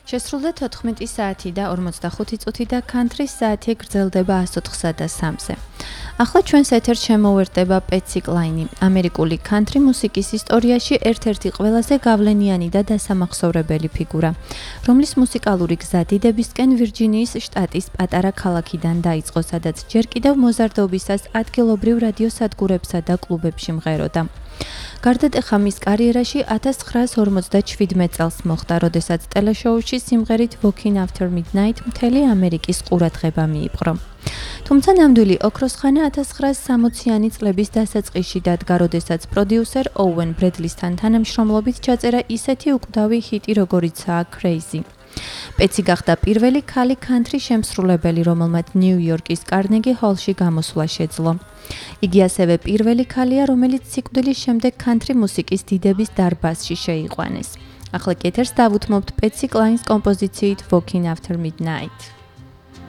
შესრულდა 14 საათი და 45 წუთი და country საათი გრძელდება 104-სა და 3-ზე. ახლა ჩვენს ეთერს შემოვერდება პეტსი კლაინი, ამერიკული country მუსიკის ისტორიაში ერთ-ერთი ყველაზე გავლენიანი და დასამახსოვრებელი ფიგურა, რომლის მუსიკალური გზა დიდებისკენ ვირჯინიის შტატის პატარა ქალაქიდან დაიწყო, სადაც ჯერ კიდევ მოზარდობისას ადგილობრივ რადიოსადგურებსა და კლუბებში მღეროდა. გარდატეხა მის კარიერაში 1957 წელს მოხდა, როდესაც ტელეშოუში სიმღერით Walking After Midnight მთელი ამერიკის ყურადღება მიიპყრო. თუმცა ნამდვილი ოქროს ხანა 1960-იანი წლების დასაწყისში დადგა, როდესაც პროდიუსერ ოუენ ბრედლისთან თანამშრომლობით ჩაწერა ისეთი უკვდავი ჰიტი, როგორიცაა Crazy. პეტსი გახდა პირველი ქალი country შემსრულებელი, რომელმაც ნიუ-იორკის კარნეგი ჰოლში გამოსვლა შეძლო. იგი ასევე პირველი ქალია, რომელიც სიკვდილის შემდეგ country მუსიკის დიდების დარბაზში შეიყვანეს. ახლა კი ეთერს დავუთმობთ პეტსი კლაინის კომპოზიციით Walking After Midnight.